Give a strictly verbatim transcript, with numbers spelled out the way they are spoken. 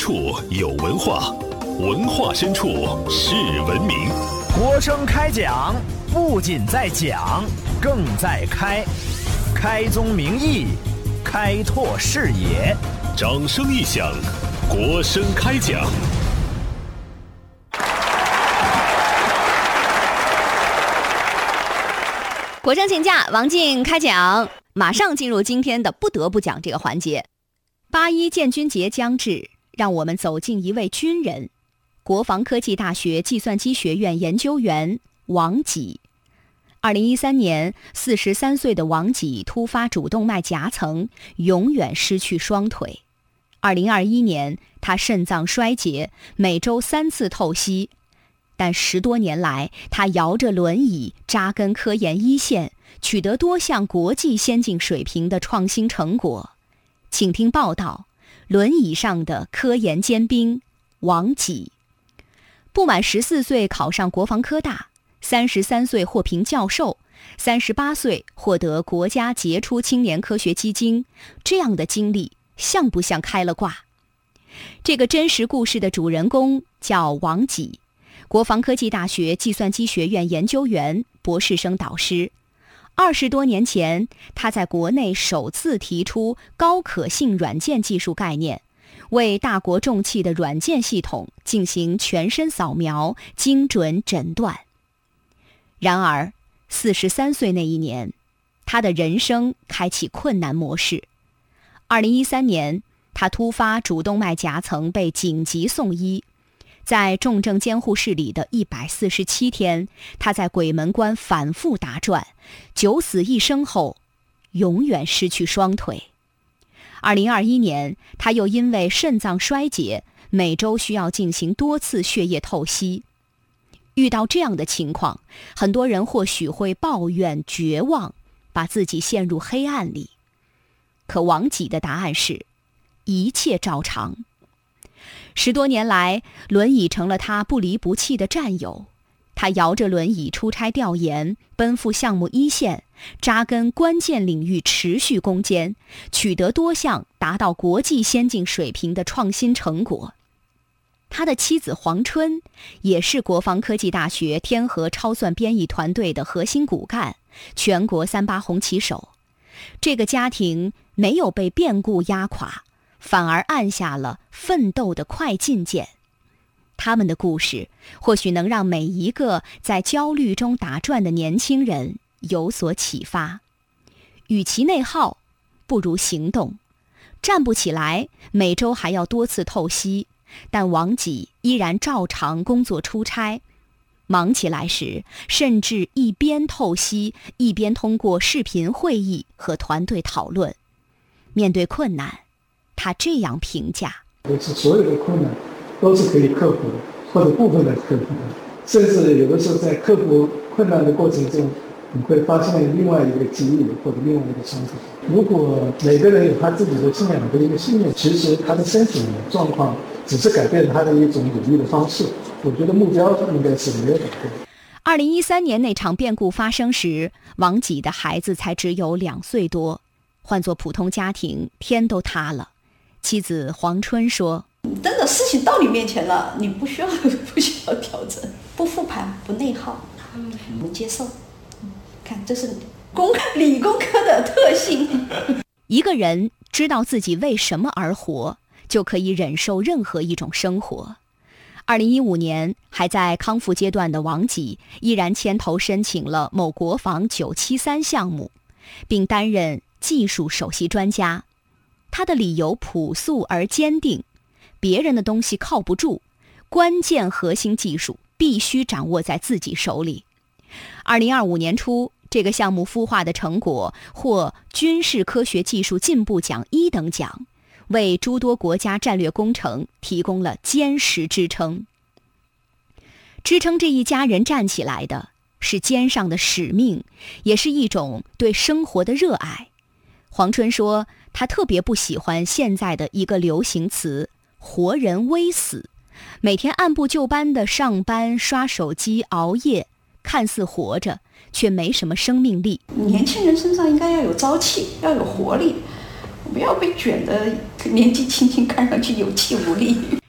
处有文化，文化深处是文明。 国声开讲，不仅在讲，更在开，开宗明义，开拓视野。 掌声一响，国声开讲。 国声请假，王静开讲。马上进入今天的不得不讲这个环节。八一建军节将至，让我们走进一位军人，国防科技大学计算机学院研究员王给。二零一三年，四十三岁的王给突发主动脉夹层，永远失去双腿。二零二一年，他肾脏衰竭，每周三次透析。但十多年来，他摇着轮椅扎根科研一线，取得多项国际先进水平的创新成果。请听报道：轮椅上的科研尖兵王给。不满十四岁考上国防科大，三十三岁获评教授，三十八岁获得国家杰出青年科学基金，这样的经历像不像开了挂？这个真实故事的主人公叫王给，国防科技大学计算机学院研究员、博士生导师。二十多年前，他在国内首次提出高可信软件技术概念，为大国重器的软件系统进行全身扫描、精准诊断。然而，四十三岁那一年，他的人生开启困难模式。二零一三年，他突发主动脉夹层被紧急送医。在重症监护室里的一百四十七天，他在鬼门关反复打转，九死一生后，永远失去双腿。二零二一年，他又因为肾脏衰竭，每周需要进行多次血液透析。遇到这样的情况，很多人或许会抱怨绝望，把自己陷入黑暗里。可王给的答案是，一切照常。十多年来，轮椅成了他不离不弃的战友。他摇着轮椅出差调研，奔赴项目一线，扎根关键领域，持续攻坚，取得多项达到国际先进水平的创新成果。他的妻子黄春也是国防科技大学天河超算编译团队的核心骨干，全国三八红旗手。这个家庭没有被变故压垮，反而按下了奋斗的快进键。他们的故事或许能让每一个在焦虑中打转的年轻人有所启发。与其内耗，不如行动。站不起来，每周还要多次透析，但王给依然照常工作出差。忙起来时，甚至一边透析，一边通过视频会议和团队讨论。面对困难，他这样评价： 不是所有的困难都是可以克服的，或者部分的克服的，甚至有的时候在克服困难的过程中，你会发现另外一个机遇或者另外一个冲突。如果每个人有他自己的信仰和一个信念，其实他的身体状况只是改变他的一种努力的方式。我觉得目标应该是没有改变。 二零一三年那场变故发生时，王给的孩子才只有两岁多，换做普通家庭，天都塌了。妻子黄春说： 真的事情到你面前了，你不需要不需要调整，不复盘，不内耗，不接受。看，这是工理工科的特性。 一个人知道自己为什么而活，就可以忍受任何一种生活。二零一五年，还在康复阶段的王给依然牵头申请了某国防九七三项目，并担任技术首席专家。他的理由朴素而坚定：别人的东西靠不住，关键核心技术必须掌握在自己手里。二零二五年初，这个项目孵化的成果获军事科学技术进步奖一等奖，为诸多国家战略工程提供了坚实支撑。支撑这一家人站起来的是肩上的使命，也是一种对生活的热爱。黄春说，他特别不喜欢现在的一个流行词“活人微死”，每天按部就班的上班、刷手机、熬夜，看似活着，却没什么生命力。 年轻人身上应该要有朝气，要有活力。 不要被卷得年纪轻轻看上去有气无力。